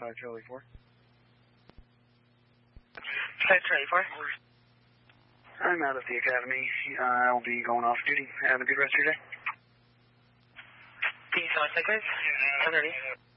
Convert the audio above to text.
Charlie 4. Charlie 4. I'm out of the academy. I'll be going off duty. Have a good rest of your day. Peace, 6 guys. 10:30.